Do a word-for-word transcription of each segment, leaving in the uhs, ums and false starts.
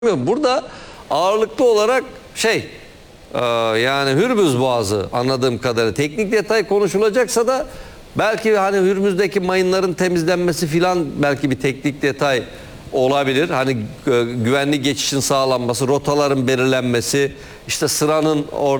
Burada ağırlıklı olarak şey e, yani Hürmüz Boğazı anladığım kadarıyla teknik detay konuşulacaksa da belki hani Hürmüz'deki mayınların temizlenmesi filan belki bir teknik detay olabilir. Hani e, güvenli geçişin sağlanması, rotaların belirlenmesi, işte sıranın or,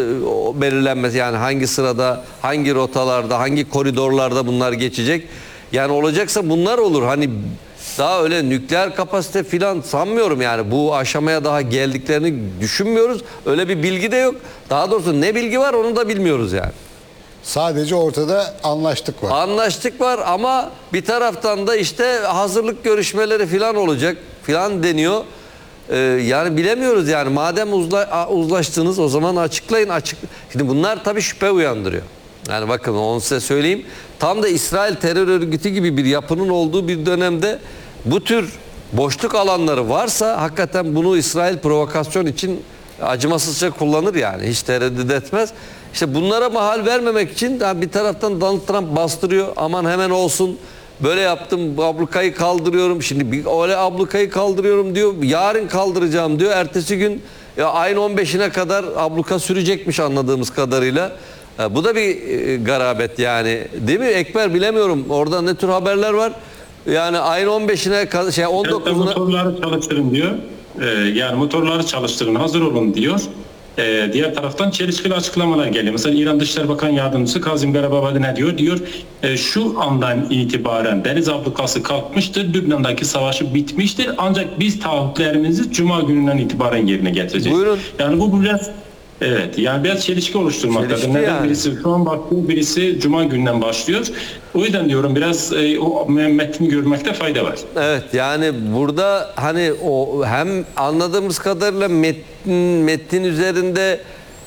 e, belirlenmesi, yani hangi sırada, hangi rotalarda, hangi koridorlarda bunlar geçecek. Yani olacaksa bunlar olur. Hani daha öyle nükleer kapasite filan sanmıyorum, yani bu aşamaya daha geldiklerini düşünmüyoruz. Öyle bir bilgi de yok. Daha doğrusu ne bilgi var onu da bilmiyoruz yani. Sadece ortada anlaştık var. Anlaştık var ama bir taraftan da işte hazırlık görüşmeleri filan olacak filan deniyor. Ee, yani bilemiyoruz yani, madem uzla, uzlaştınız o zaman açıklayın. Açık. Şimdi bunlar tabii şüphe uyandırıyor. Yani bakın onu size söyleyeyim. Tam da İsrail terör örgütü gibi bir yapının olduğu bir dönemde bu tür boşluk alanları varsa hakikaten bunu İsrail provokasyon için acımasızca kullanır yani. Hiç tereddüt etmez. İşte bunlara mahal vermemek için bir taraftan Donald Trump bastırıyor. Aman hemen olsun. Böyle yaptım, ablukayı kaldırıyorum. Şimdi bir öyle ablukayı kaldırıyorum diyor. Yarın kaldıracağım diyor. Ertesi gün ya ayın on beşine kadar abluka sürecekmiş anladığımız kadarıyla. Bu da bir garabet yani. Değil mi Ekber, bilemiyorum. Orada ne tür haberler var? Yani ayın on beşine şey on dokuzuna motorları çalıştırın diyor. Ee, yani motorları çalıştırın, hazır olun diyor. Ee, diğer taraftan çelişkili açıklamalar geliyor. Mesela İran Dışişleri Bakan Yardımcısı Kazım Garababadi ne diyor? Diyor e, şu andan itibaren deniz ablukası kalkmıştır. Lübnan'daki savaşı bitmiştir. Ancak biz taahhütlerimizi Cuma gününden itibaren yerine getireceğiz. Buyurun. Yani bu biraz evet, yani biraz çelişki oluşturmaktadır. Çelişki Neden yani. birisi şu an başlıyor, birisi Cuma günden başlıyor. O yüzden diyorum biraz e, o metni görmekte fayda var. Evet, yani burada hani o hem anladığımız kadarıyla metin, metin üzerinde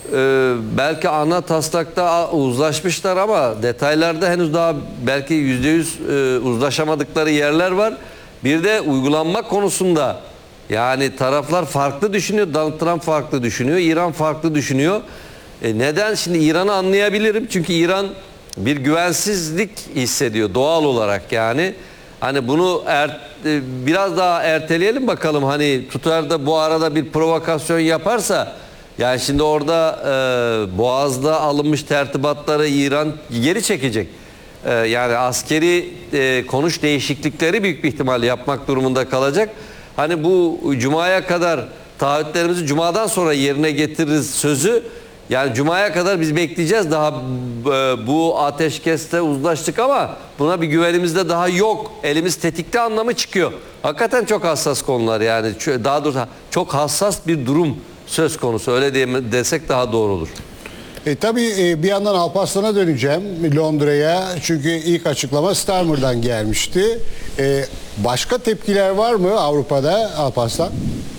e, belki ana taslakta uzlaşmışlar ama detaylarda henüz daha belki yüzde yüz e, uzlaşamadıkları yerler var. Bir de uygulanma konusunda yani taraflar farklı düşünüyor. Donald Trump farklı düşünüyor. İran farklı düşünüyor. E neden? Şimdi İran'ı anlayabilirim. Çünkü İran bir güvensizlik hissediyor doğal olarak yani. Hani bunu er, e, biraz daha erteleyelim bakalım. Hani tutar da bu arada bir provokasyon yaparsa, yani şimdi orada e, Boğaz'da alınmış tertibatları İran geri çekecek. E, yani askeri e, konuş değişiklikleri büyük bir ihtimalle yapmak durumunda kalacak. Hani bu Cuma'ya kadar taahhütlerimizi Cuma'dan sonra yerine getiririz sözü, yani Cuma'ya kadar biz bekleyeceğiz. Daha bu ateşkeste uzlaştık ama buna bir güvenimiz de daha yok. Elimiz tetikte anlamı çıkıyor. Hakikaten çok hassas konular yani. Daha doğrusu çok hassas bir durum söz konusu. Öyle desek daha doğru olur. E, tabii e, bir yandan Alparslan'a döneceğim, Londra'ya. Çünkü ilk açıklama Starmer'dan gelmişti. E, başka tepkiler var mı Avrupa'da Alparslan?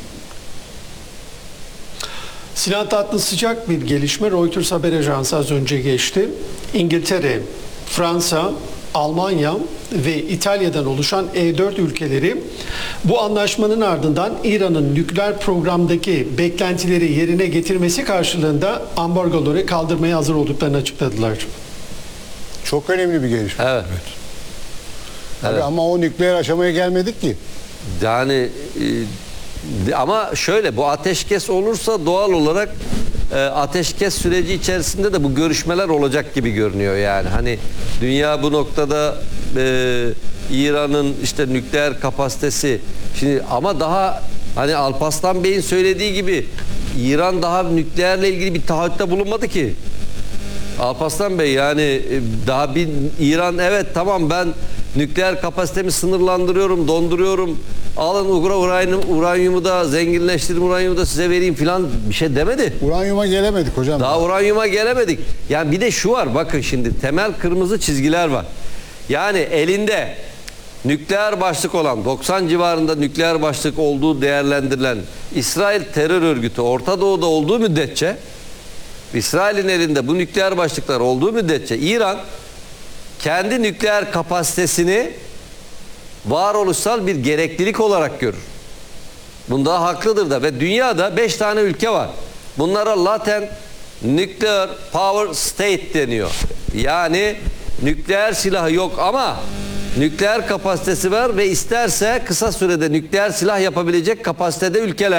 Sinan Tatlı sıcak bir gelişme. Reuters haber ajansı az önce geçti. İngiltere, Fransa, Almanya ve İtalya'dan oluşan E dört ülkeleri bu anlaşmanın ardından İran'ın nükleer programdaki beklentileri yerine getirmesi karşılığında ambargoları kaldırmaya hazır olduklarını açıkladılar. Çok önemli bir gelişme. Evet. Tabii Evet. ama o nükleer aşamaya gelmedik ki. Yani e, ama şöyle, bu ateşkes olursa doğal olarak e, ateşkes süreci içerisinde de bu görüşmeler olacak gibi görünüyor yani. Hani dünya bu noktada e, İran'ın işte nükleer kapasitesi şimdi, ama daha hani Alparslan Bey'in söylediği gibi İran daha nükleerle ilgili bir taahhütte bulunmadı ki. Alparslan Bey, yani daha bir İran evet tamam ben nükleer kapasitemi sınırlandırıyorum, donduruyorum. Alın uranyum, uranyumu da zenginleştirdim, uranyumu da size vereyim filan bir şey demedi. Uranyuma gelemedik hocam. Daha uranyuma gelemedik. Yani bir de şu var, bakın şimdi temel kırmızı çizgiler var. Yani elinde nükleer başlık olan, doksan civarında nükleer başlık olduğu değerlendirilen İsrail terör örgütü Orta Doğu'da olduğu müddetçe, İsrail'in elinde bu nükleer başlıklar olduğu müddetçe İran kendi nükleer kapasitesini varoluşsal bir gereklilik olarak görür. Bunda haklıdır da, ve dünyada beş tane ülke var. Bunlara latent nuclear power state deniyor. Yani nükleer silahı yok ama nükleer kapasitesi var ve isterse kısa sürede nükleer silah yapabilecek kapasitede ülkeler.